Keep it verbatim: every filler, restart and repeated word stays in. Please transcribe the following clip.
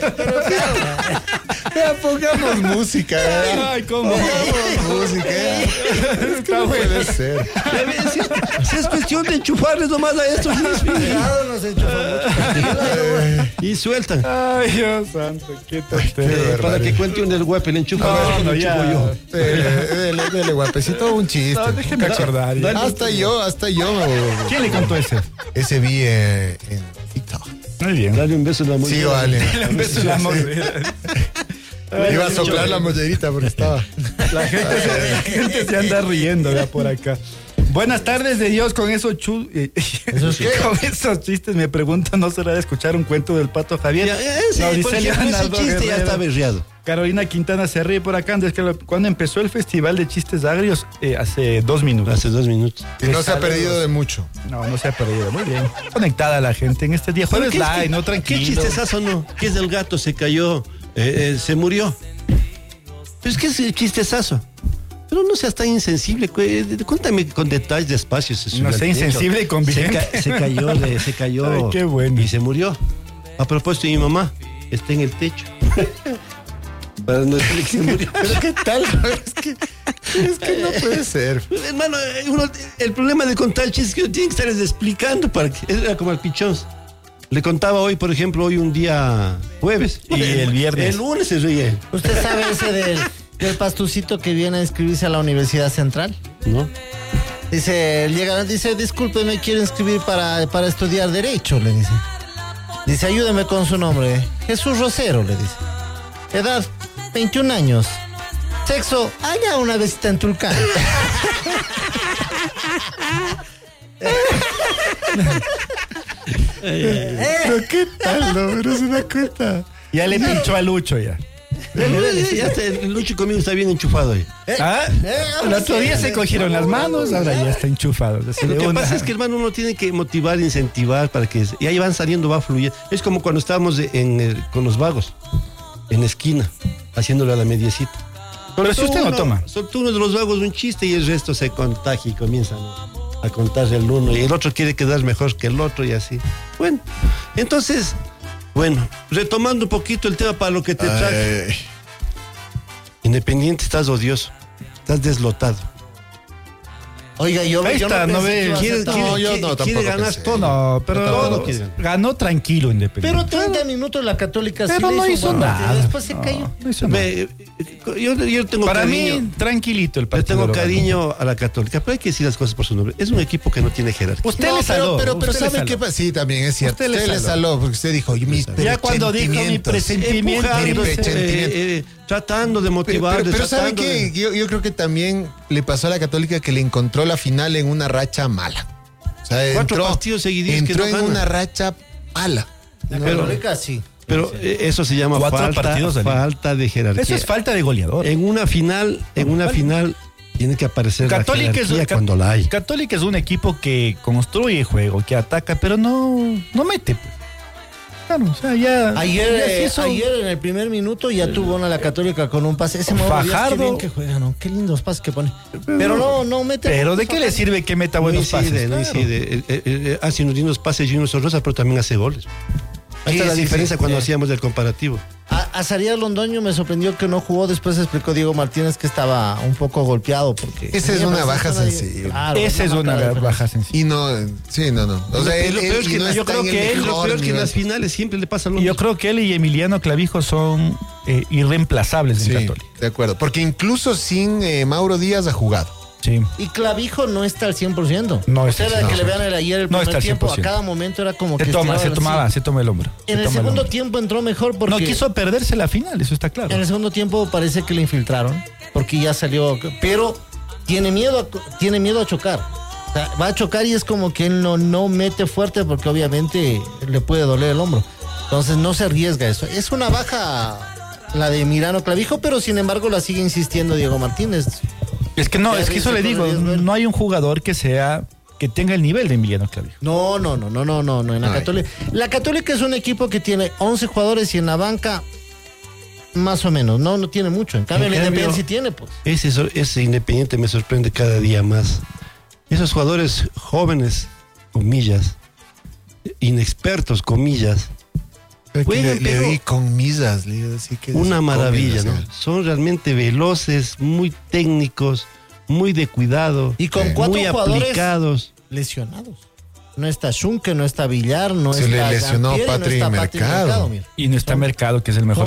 Ya, pongamos música. Ay, ¿cómo? Pongamos música. Es que no puede ser. Si es cuestión de enchufarles nomás a estos. Cuidado, nos enchufa mucho. Y sueltan. Ay, Dios santo, qué tontería. Para que cuente un el guape, le enchufa. No, no, ya. yo. Dele, dele, dele, guapecito, un chiste. No, déjeme acordar. ya. Hasta yo, hasta yo. ¿Quién le contó ese? Ese vi eh, en TikTok. Muy bien. Dale un beso en la mujer. Sí, vale. Un beso en la mollera. Iba a soplar la mollerita porque estaba. La gente, se, la gente se anda riendo ya por acá. Buenas tardes de Dios con esos chu eh, ¿Esos qué? con esos chistes. Me preguntan, ¿no será de escuchar un cuento del Pato Javier? Ya, ese, No, dice por ejemplo, ese Leonardo chiste ya Guerrero. está berreado. Carolina Quintana se ríe por acá. Es que lo- cuando empezó el Festival de Chistes Agrios, eh, hace dos minutos. Hace dos minutos. Y no se ha perdido de mucho. No, no se ha perdido. Muy bien. Conectada la gente en este día. ¿Pero Jueves qué es live, que- no ¿Qué tranquilo. chistezazo no? ¿Qué es del gato? Se cayó, eh, eh, se murió. Pero es que es el chistezazo. Pero no seas tan insensible. cu- eh, Cuéntame con detalles despacio. Se subió No al sea techo. insensible y Se, conveniente. ca- se cayó, de- se cayó. Ay, qué bueno. Y se murió. A propósito, mi mamá está en el techo. Para no decirle que se murió. Pero qué tal, es que, es que no puede ser. Hermano, eh, uno- el problema de contar el chiste es que uno tiene que estar explicando para que era como el pichón. Le contaba hoy, por ejemplo, hoy un día jueves. Y el viernes. El lunes se ríe. ¿Usted sabe ese del, del pastucito que viene a inscribirse a la Universidad Central? ¿No? Dice, llega, dice, disculpe, me quiero inscribir para, para estudiar Derecho, le dice. Dice, ayúdeme con su nombre. Jesús Rosero, le dice. Edad, veintiún años. Sexo, allá una besita en Tulcán. Pero qué tal, no, pero se da cuenta. Ya le pinchó a Lucho ya. Ya está, el Lucho conmigo está bien enchufado ahí. ¿Ah? El otro día se cogieron las manos, ahora ya está enchufado. Así Lo de que una. pasa es que, hermano, uno tiene que motivar, incentivar para que... Y ahí van saliendo, va fluyendo. Es como cuando estábamos en, el- con los vagos, en la esquina, haciéndole a la mediecita. Pero si usted no Uno- toma. Soltó uno de los vagos un chiste y el resto se contagia y comienzan a contar el uno. Y el otro quiere quedar mejor que el otro y así. Bueno, entonces, bueno, retomando un poquito el tema para lo que te traje. Ay, Independiente, estás odioso, estás deslotado. Oiga, yo, Ahí yo está, no no pensé ve. que iba a Quiere, ser tan- no, quiere- yo quiere- no, quiere tampoco ganar pensé. todo. No, pero Todo quiere. ganó tranquilo Independiente. Pero treinta minutos la Católica sí Pero le no hizo hizo un buen partido. nada. Después se cayó. No, no hizo nada. Ve, yo, yo tengo Para cariño. mí, tranquilito el Yo partido. tengo lo ganó. cariño a la Católica, pero hay que decir las cosas por su nombre. Es un equipo que no tiene jerarquía. Usted no, le saló. pero, pero, pero usted le ¿sabe saló. qué pasa? Sí, también es cierto. Usted le Usted le saló. saló, porque usted dijo, mis Ya cuando dijo mi presentimientos. presentimiento. Empujándose, Presentimiento. eh, eh, tratando de Pero, motivar. pero- pero ¿sabe tratando de- qué? Yo, yo creo que también le pasó a la Católica que le encontró la final en una racha mala. O sea, Cuatro entró, partidos seguidos que entró no en gana. una racha mala. La Pero- Católica sí. Pero eh, eso se llama Cuatro falta, partidos al- falta de jerarquía. Eso es falta de goleador. En una final, en una final tiene que aparecer Católica la es, jerarquía Ca- cuando la hay. Católica es un equipo que construye juego, que ataca, pero no, no mete. pues. Claro, o sea, ya. Ayer, ya eh, si eso- ayer en el primer minuto ya tuvo una la Católica con un pase. Ese Mauro Díaz, qué Fajardo. bien que juega, ¿no? Qué lindos pases que pone. Pero no, no mete. Pero ¿de qué le sirve que meta No buenos incide, pases? no Claro. incide. Eh, eh, eh, hace unos lindos pases y unos horrorosos, pero también hace goles. Ahí está Sí, la sí, diferencia sí. cuando Sí. hacíamos el comparativo. A, a Zarías Londoño me sorprendió que no jugó. Después explicó Diego Martínez que estaba un poco golpeado porque. Esa es una baja sensible. Claro, Esa es marca una la diferencia. baja sencilla. Y no, sí, no, no. O sea, Lo él, peor él es que no yo está creo en el que él, lo mejor peor es que en nivel. las finales siempre le pasa lo Y yo mismo. creo que él y Emiliano Clavijo son eh, irreemplazables Sí, en Católica. de acuerdo. Porque incluso sin eh, Mauro Díaz ha jugado. Sí. Y Clavijo no está al cien por ciento. No o está sea, al que cien por ciento. le vean el ayer el No primer está al tiempo, cien por ciento. a cada momento era como Se que toma, estiraba se el- tomaba, sí. se toma el hombro. Se En el toma segundo hombro. tiempo entró mejor porque No quiso perderse la final, eso está claro. en el segundo tiempo parece que le infiltraron porque ya salió, pero tiene miedo a, tiene miedo a chocar. O sea, va a chocar y es como que él no, no mete fuerte porque obviamente le puede doler el hombro. Entonces no se arriesga eso. Es una baja la de Mirano Clavijo, pero sin embargo la sigue insistiendo Diego Martínez. Es que no, Ya es que eso le dice, digo, con el diez, no hay un jugador que sea, que tenga el nivel de Emiliano Clavijo. No, no, no, no, no, no, no. En la Ay. Católica. La Católica es un equipo que tiene once jugadores y en la banca más o menos. No, no tiene mucho. En cambio, En el cambio- Independiente sí tiene, pues. Ese, so- ese Independiente me sorprende cada día más. Esos jugadores jóvenes, comillas, inexpertos, comillas, Creo que Bueno, le, le pero- vi con misas, le digo, así que Una se maravilla, comen, ¿no? o sea. Son realmente veloces, muy técnicos, muy de cuidado. Y con Sí. cuatro muy jugadores aplicados. lesionados. No está Schunke, no está Villar, no Se está le lesionó Gampieri, no Patri está Patri Mercado. mira. Y no está Mercado, que es el mejor